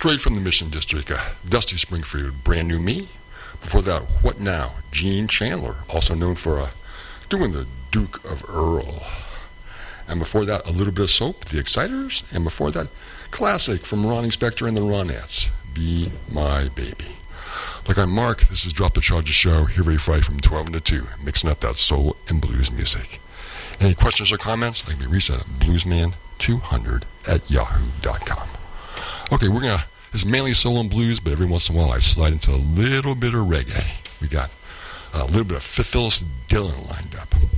Straight from the Mission District, Dusty Springfield, Brand New Me. Before that, What Now? Gene Chandler, also known for doing the Duke of Earl. And before that, a little bit of Soap, The Exciters. And before that, classic from Ronnie Spector and the Ronettes, Be My Baby. Like I'm Mark, this is Drop the Charges Show, here every Friday from 12 to 2, mixing up that soul and blues music. Any questions or comments, they can be reached at bluesman200@yahoo.com. Okay, it's mainly soul and blues, but every once in a while I slide into a little bit of reggae. We got a little bit of Phyllis Dillon lined up.